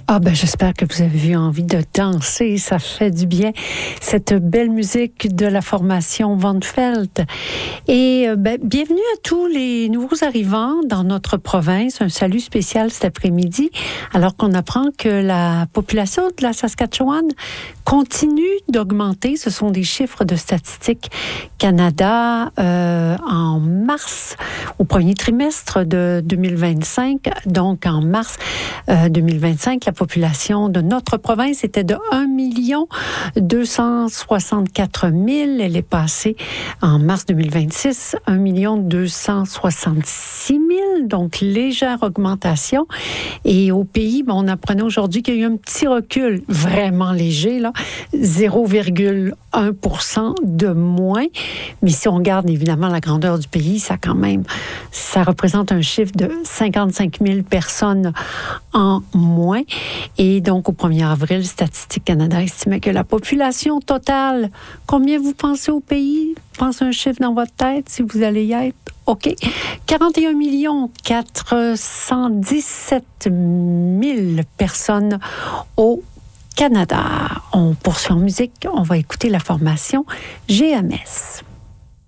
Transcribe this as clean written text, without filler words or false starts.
Ah ben j'espère que vous avez eu envie de danser, ça fait du bien, cette belle musique de la formation Van Veld. Et bienvenue à tous les nouveaux arrivants dans notre province. Un salut spécial cet après-midi, alors qu'on apprend que la population de la Saskatchewan continue d'augmenter. Ce sont des chiffres de Statistique Canada en mars, au premier trimestre de 2025. Donc en mars 2025, la population de notre province était de 1 264 000. Elle est passée en mars 2026, 1 266 000. Donc, légère augmentation. Et au pays, on apprenait aujourd'hui qu'il y a eu un petit recul, vraiment léger, là, 0,1% de moins. Mais si on regarde évidemment la grandeur du pays, ça représente un chiffre de 55 000 personnes en moins. Et donc, au 1er avril, Statistique Canada estimait que la population totale, combien vous pensez au pays? Pensez un chiffre dans votre tête, si vous allez y être. OK. 41 417 000 personnes au Canada. On poursuit en musique. On va écouter la formation GMS.